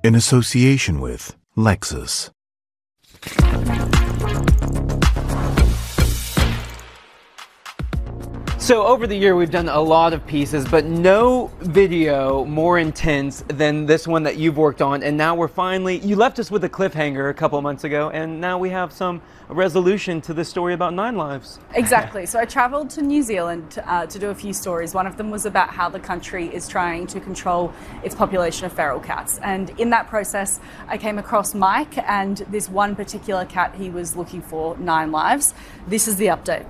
in association with Lexus. So over the year, we've done a lot of pieces, but no video more intense than this one that you've worked on. And now we're finally, you left us with a cliffhanger a couple of months ago, and now we have some resolution to the story about 9 Lives. Exactly. So I traveled to New Zealand to do a few stories. One of them was about how the country is trying to control its population of feral cats. And in that process, I came across Mike and this one particular cat he was looking for, 9 Lives. This is the update.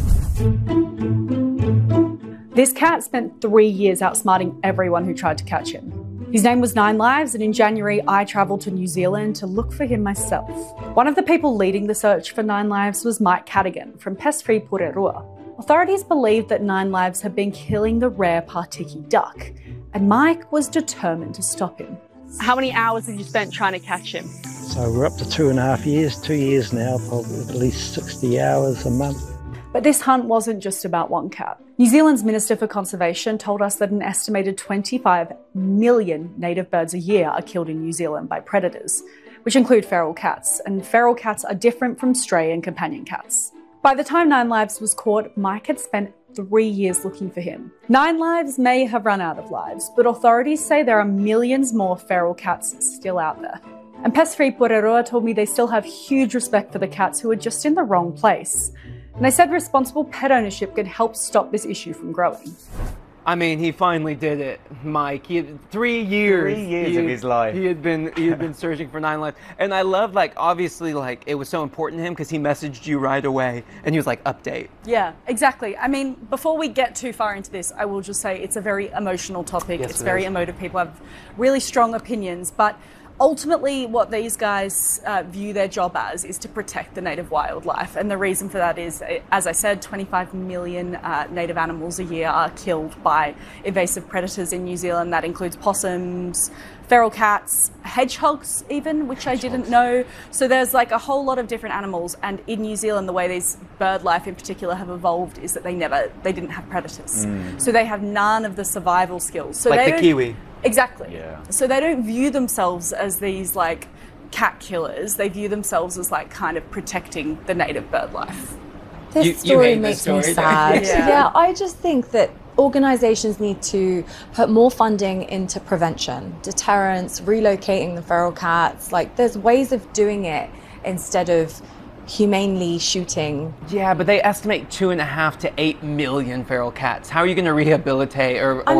This cat spent 3 years outsmarting everyone who tried to catch him. His name was 9 Lives, and in January I travelled to New Zealand to look for him myself. One of the people leading the search for 9 Lives was Mike Cadigan from Pest Free Porirua. Authorities believed that 9 Lives had been killing the rare Partiki duck, and Mike was determined to stop him. How many hours have you spent trying to catch him? So we're up to 2.5 years, 2 years now, probably at least 60 hours a month. But this hunt wasn't just about one cat. New Zealand's Minister for Conservation told us that an estimated 25 million native birds a year are killed in New Zealand by predators, which include feral cats, and feral cats are different from stray and companion cats. By the time 9 Lives was caught, Mike had spent 3 years looking for him. 9 Lives may have run out of lives, but authorities say there are millions more feral cats still out there. And Pest Free Porirua told me they still have huge respect for the cats who are just in the wrong place. And they said responsible pet ownership could help stop this issue from growing. I mean, he finally did it, Mike. He had 3 years. 3 years of his life. He had been searching for 9 Lives. And I love, like, obviously, like, it was so important to him because he messaged you right away and he was like, update. Yeah, exactly. I mean, before we get too far into this, I will just say it's a very emotional topic. Yes, it's very emotive. People have really strong opinions, but ultimately, what these guys view their job as is to protect the native wildlife. And the reason for that is, as I said, 25 million native animals a year are killed by invasive predators in New Zealand. That includes possums, feral cats, hedgehogs even, which I didn't know. So there's like a whole lot of different animals. And in New Zealand, the way these bird life in particular have evolved is that they didn't have predators. So they have none of the survival skills. So like the kiwi. Exactly. Yeah. So they don't view themselves as these like cat killers. They view themselves as like kind of protecting the native bird life. This story makes me sad. Yeah, I just think that organisations need to put more funding into prevention, deterrence, relocating the feral cats. Like, there's ways of doing it instead of humanely shooting. Yeah, but they estimate 2.5 to 8 million feral cats. How are you going to rehabilitate or